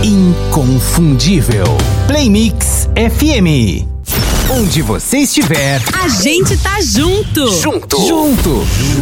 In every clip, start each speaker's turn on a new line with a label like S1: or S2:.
S1: inconfundível. Play Mix FM. Onde você estiver,
S2: a gente tá junto.
S1: Junto.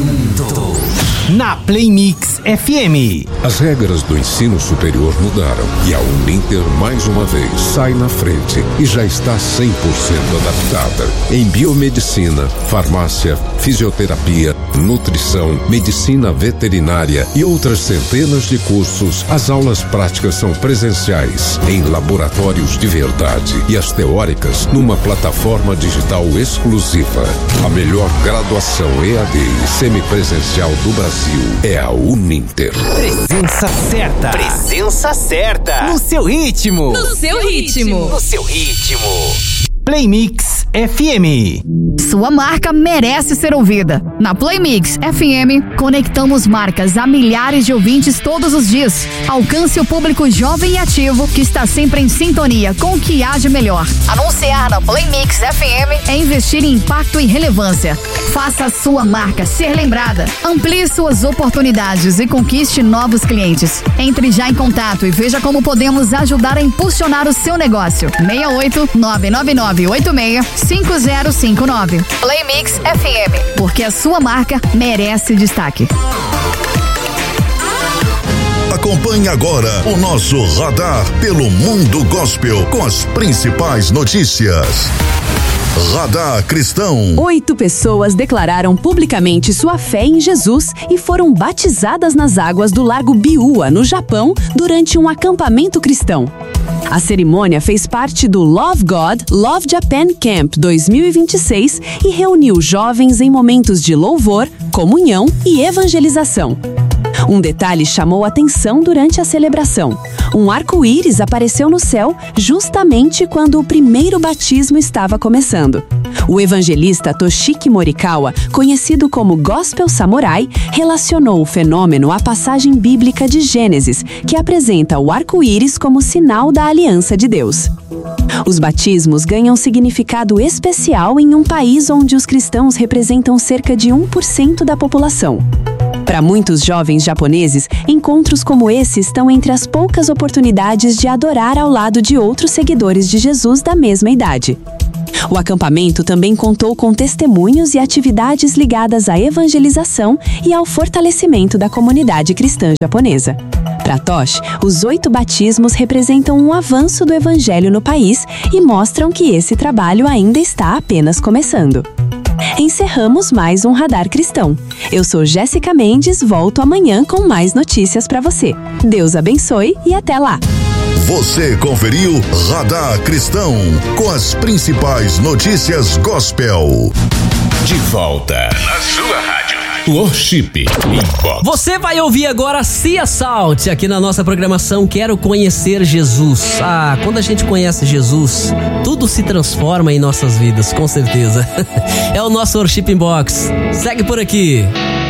S1: Na Play Mix FM.
S3: As regras do ensino superior mudaram e a Uninter mais uma vez sai na frente e já está 100% adaptada. Em biomedicina, farmácia, fisioterapia, nutrição, medicina veterinária e outras centenas de cursos, as aulas práticas são presenciais, em laboratórios de verdade, e as teóricas numa plataforma digital exclusiva. A melhor graduação EAD e semipresencial do Brasil é a Uninter.
S1: Presença certa. Presença certa. No seu ritmo.
S2: No seu ritmo.
S1: No seu ritmo. Play Mix FM.
S4: Sua marca merece ser ouvida. Na Play Mix FM, conectamos marcas a milhares de ouvintes todos os dias. Alcance o público jovem e ativo que está sempre em sintonia com o que há de melhor. Anunciar na Play Mix FM é investir em impacto e relevância. Faça a sua marca ser lembrada. Amplie suas oportunidades e conquiste novos clientes. Entre já em contato e veja como podemos ajudar a impulsionar o seu negócio. 68 999 86 5059. Play Mix FM, porque a sua marca merece destaque.
S5: Acompanhe agora o nosso radar pelo mundo gospel com as principais notícias. Radar Cristão.
S6: 8 pessoas declararam publicamente sua fé em Jesus e foram batizadas nas águas do Lago Biúa, no Japão, durante um acampamento cristão. A cerimônia fez parte do Love God, Love Japan Camp 2026 e reuniu jovens em momentos de louvor, comunhão e evangelização. Um detalhe chamou atenção durante a celebração. Um arco-íris apareceu no céu justamente quando o primeiro batismo estava começando. O evangelista Toshiki Morikawa, conhecido como Gospel Samurai, relacionou o fenômeno à passagem bíblica de Gênesis, que apresenta o arco-íris como sinal da aliança de Deus. Os batismos ganham significado especial em um país onde os cristãos representam cerca de 1% da população. Para muitos jovens japoneses, encontros como esse estão entre as poucas oportunidades de adorar ao lado de outros seguidores de Jesus da mesma idade. O acampamento também contou com testemunhos e atividades ligadas à evangelização e ao fortalecimento da comunidade cristã japonesa. Para Tosh, os 8 batismos representam um avanço do evangelho no país e mostram que esse trabalho ainda está apenas começando. Encerramos mais um Radar Cristão. Eu sou Jéssica Mendes, volto amanhã com mais notícias para você. Deus abençoe e até lá!
S5: Você conferiu Radar Cristão com as principais notícias gospel.
S3: De volta na sua rádio. Worship Inbox.
S7: Você vai ouvir agora Cia Salt aqui na nossa programação Quero Conhecer Jesus. Quando a gente conhece Jesus, tudo se transforma em nossas vidas, com certeza. É o nosso Worship Inbox. Segue por aqui.